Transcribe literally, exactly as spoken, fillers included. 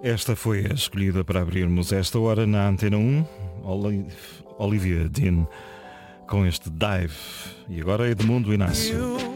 Esta foi a escolhida para abrirmos esta hora na Antena um, Oli- Olivia Dean, com este Dive. E agora Edmundo Inácio.